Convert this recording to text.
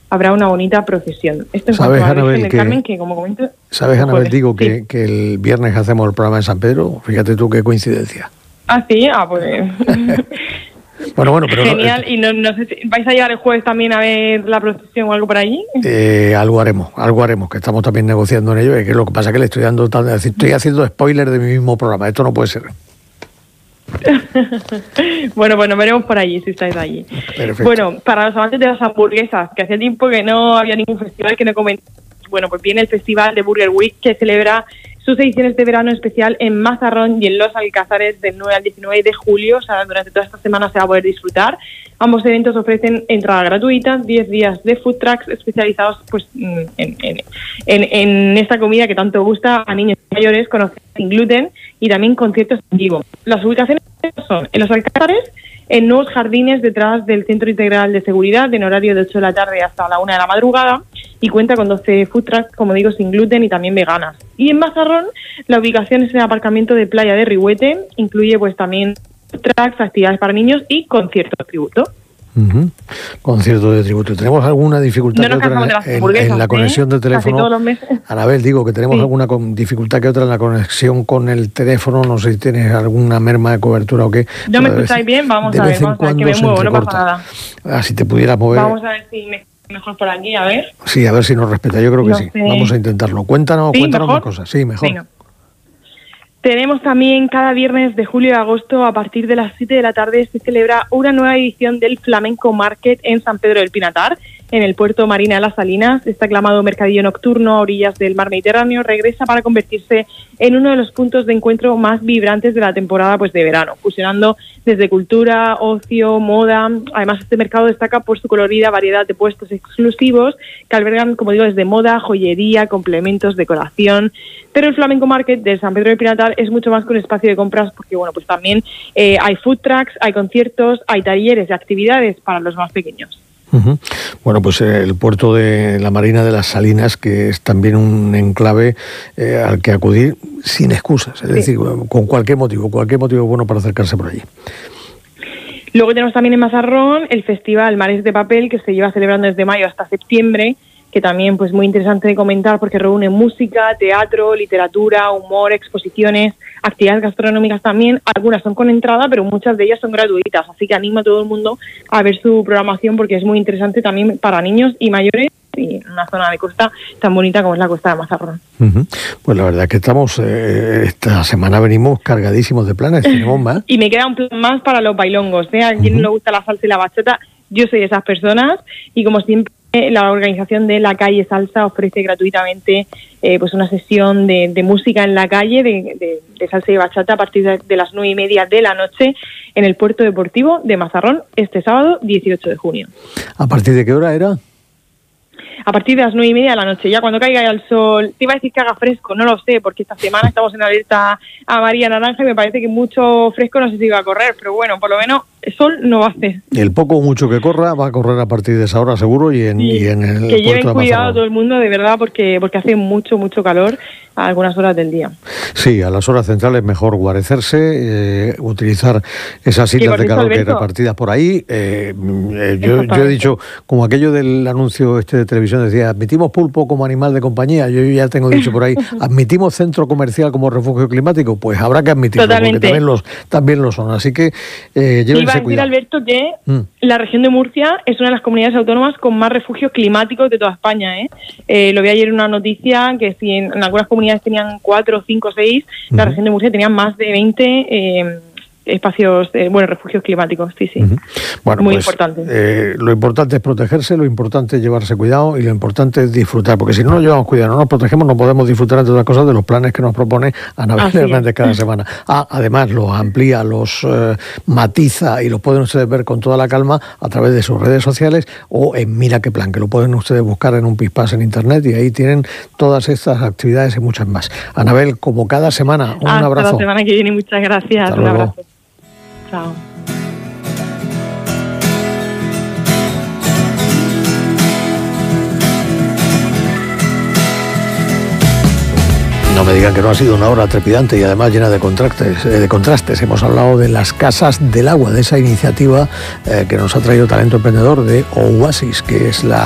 habrá una bonita procesión. Esto en ¿Sabes, cuanto a la Anabel, Virgen del Carmen, que como comento... ¿Sabes, Anabel, digo que el viernes hacemos el programa en San Pedro? Fíjate tú qué coincidencia. Ah, sí, pues... Bueno, pero... Genial, y no sé si vais a llegar el jueves también a ver la procesión o algo por allí. Algo haremos, que estamos también negociando en ello, y que lo que pasa es que le estoy haciendo spoiler de mi mismo programa, esto no puede ser. Bueno, nos veremos por allí, si estáis allí. Perfecto. Bueno, para los amantes de las hamburguesas, que hacía tiempo que no había ningún festival que no comenté, bueno, pues viene el Festival de Burger Week, que celebra sus ediciones de verano especial en Mazarrón y en Los Alcázares del 9 al 19 de julio. O sea, durante toda esta semana se va a poder disfrutar. Ambos eventos ofrecen entrada gratuita, 10 días de food trucks especializados pues en esta comida que tanto gusta a niños y mayores, conocidos sin gluten, y también conciertos en vivo. Las ubicaciones son en Los Alcázares, en Nuevos Jardines, detrás del Centro Integral de Seguridad, en horario de 8 de la tarde hasta la 1 de la madrugada, y cuenta con 12 food trucks, como digo, sin gluten y también veganas. Y en Mazarrón, la ubicación es en el aparcamiento de Playa de Rihuete, incluye pues también food trucks, actividades para niños y conciertos de tributo. Uh-huh. Concierto de tributo. ¿Tenemos alguna dificultad que otra en la conexión de teléfono? Casi todos los meses. Anabel, digo que tenemos alguna dificultad que otra en la conexión con el teléfono. No sé si tienes alguna merma de cobertura o qué. ¿No me escucháis bien? Vamos a ver, que me muevo, no pasa nada. Si te pudieras mover. Vamos a ver si mejor por aquí, a ver. Sí, a ver si nos respeta. Yo creo que sí. Vamos a intentarlo. Cuéntanos más cosas. Sí, mejor. Venga. Tenemos también cada viernes de julio y agosto, a partir de las 7 de la tarde, se celebra una nueva edición del Flamenco Market en San Pedro del Pinatar, en el puerto Marina de las Salinas. Este aclamado mercadillo nocturno a orillas del mar Mediterráneo regresa para convertirse en uno de los puntos de encuentro más vibrantes de la temporada pues de verano, fusionando desde cultura, ocio, moda. Además, este mercado destaca por su colorida variedad de puestos exclusivos que albergan, como digo, desde moda, joyería, complementos, decoración. Pero el Flamenco Market de San Pedro del Pinatar es mucho más que un espacio de compras, porque bueno, pues también hay food trucks, hay conciertos, hay talleres y actividades para los más pequeños. Uh-huh. Bueno, pues el puerto de la Marina de las Salinas, que es también un enclave al que acudir sin excusas, es decir, con cualquier motivo bueno para acercarse por allí. Luego tenemos también en Mazarrón el Festival Mares de Papel, que se lleva celebrando desde mayo hasta septiembre, que también pues muy interesante de comentar porque reúne música, teatro, literatura, humor, exposiciones, actividades gastronómicas también. Algunas son con entrada, pero muchas de ellas son gratuitas, así que animo a todo el mundo a ver su programación porque es muy interesante también para niños y mayores, y en una zona de costa tan bonita como es la costa de Mazarrón. Uh-huh. Pues la verdad es que estamos, esta semana venimos cargadísimos de planes, tenemos más. Y me queda un plan más para los bailongos, a quien no le gusta la salsa y la bachata, yo soy de esas personas, y como siempre la organización de La Calle Salsa ofrece gratuitamente pues una sesión de música en la calle de salsa y bachata a partir de las 9:30 de la noche en el Puerto Deportivo de Mazarrón este sábado 18 de junio. ¿A partir de qué hora era? A partir de las 9:30 de la noche, ya cuando caiga el sol. Te iba a decir que haga fresco, no lo sé, porque esta semana estamos en alerta amarilla naranja y me parece que mucho fresco no sé si va a correr, pero bueno, por lo menos el sol no va a hacer. El poco o mucho que corra va a correr a partir de esa hora seguro y en el que lleven cuidado todo el mundo, de verdad, porque hace mucho calor a algunas horas del día. Sí, a las horas centrales mejor guarecerse, utilizar esas islas de calor que hay repartidas por ahí. Yo he dicho, como aquello del anuncio de televisión decía, admitimos pulpo como animal de compañía, yo ya tengo dicho por ahí, admitimos centro comercial como refugio climático, pues habrá que admitirlo, totalmente, porque también lo son, así que llévense cuidado. Iba a decir, Alberto, que la región de Murcia es una de las comunidades autónomas con más refugios climáticos de toda España, lo vi ayer en una noticia, que si en algunas comunidades tenían 4, 5, 6, la región de Murcia tenía más de 20 espacios, refugios climáticos, sí. Uh-huh. Bueno, muy pues, importante. Lo importante es protegerse, lo importante es llevarse cuidado y lo importante es disfrutar, porque si no nos llevamos cuidado, no nos protegemos, no podemos disfrutar, entre otras cosas, de los planes que nos propone Anabel Hernández cada semana. Además, los amplía, los matiza y los pueden ustedes ver con toda la calma a través de sus redes sociales o en Mira qué plan, que lo pueden ustedes buscar en un pispás en internet y ahí tienen todas estas actividades y muchas más. Anabel, como cada semana, un abrazo. Hasta la semana que viene, muchas gracias. Un abrazo. Chao. No me digan que no ha sido una hora trepidante y además llena de contrastes. Hemos hablado de las Casas del Agua, de esa iniciativa que nos ha traído Talento Emprendedor de Oasis, que es la